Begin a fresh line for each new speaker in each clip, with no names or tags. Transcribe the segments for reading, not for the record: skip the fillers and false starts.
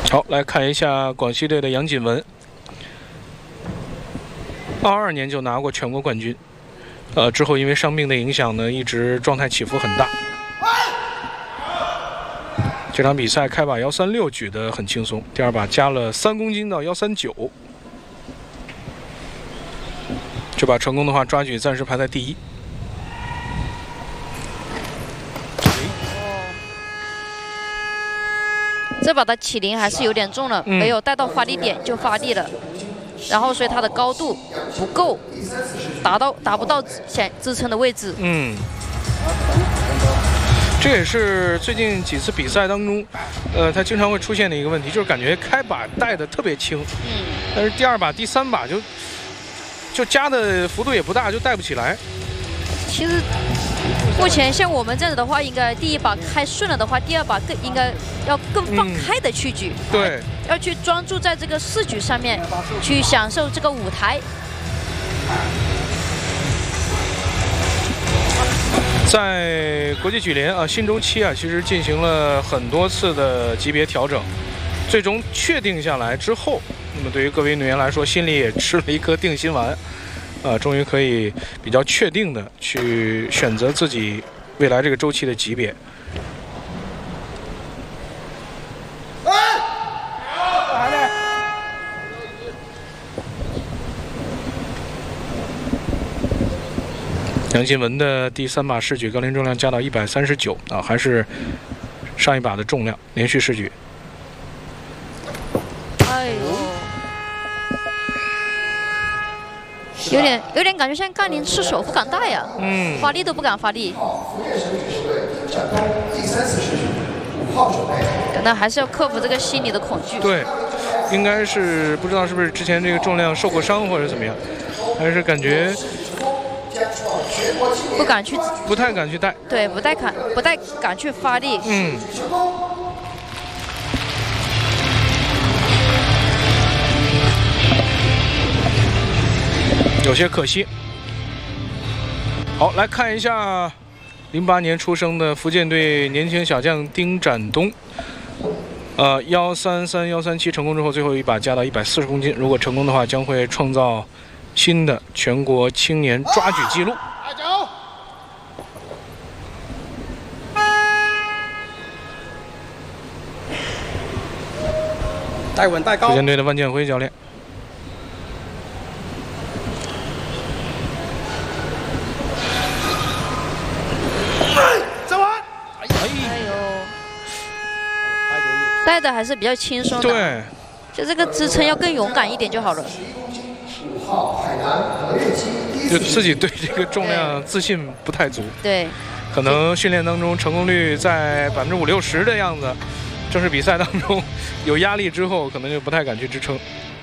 好，来看一下广西队的杨锦文，22年就拿过全国冠军，之后因为伤病的影响呢，一直状态起伏很大。这场比赛开把136举得很轻松，第二把加了3公斤到139，这把成功的话，抓举暂时排在第1。
这把的起灵还是有点重了，没有带到发力点就发力了，然后所以它的高度不够，达不到想支撑的位置。
这也是最近几次比赛当中，他经常会出现的一个问题，就是感觉开把带的特别轻，但是第2把、第3把就加的幅度也不大，就带不起来。
其实目前像我们这样子的话，应该第1把开顺了的话，第2把应该要更放开的去举，
对，
要去专注在这个试举上面，去享受这个舞台。
在国际举联新周期其实进行了很多次的级别调整，最终确定下来之后，那么对于各位运动员来说，心里也吃了一颗定心丸。 终于可以比较确定的去选择自己未来这个周期的级别。杨锦文的第3把试举杠铃重量加到139还是上一把的重量，连续试举。
哎呦！ 有点感觉像杠铃吃手不敢带呀，发力都不敢发力。那还是要克服这个心理的恐惧。
对，应该是不知道是不是之前这个重量受过伤或者怎么样，还是感觉不太敢去带。
对，不太敢去发力。
有些可惜。好，来看一下08年出生的福建队年轻小将丁展东。133、137成功之后，最后一把加到140公斤。如果成功的话，将会创造新的全国青年抓举纪录。
带稳带高。
福建队的万建辉教练。
带的还是比较轻松的，
对，
就这个支撑要更勇敢一点就好了。
就自己对这个重量自信不太足，
对，
可能训练当中成功率在50%、60%的样子，正式比赛当中有压力之后，可能就不太敢去支撑。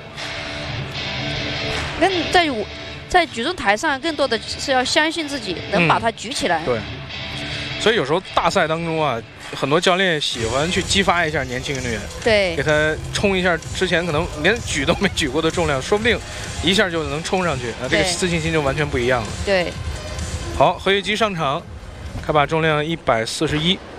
在举重台上，更多的是要相信自己能把它举起来。
对，所以有时候大赛当中很多教练喜欢去激发一下年轻运动员，
对，
给他冲一下之前可能连举都没举过的重量，说不定一下就能冲上去这个自信心就完全不一样了。
对，
好，何玉基上场，开把重量141。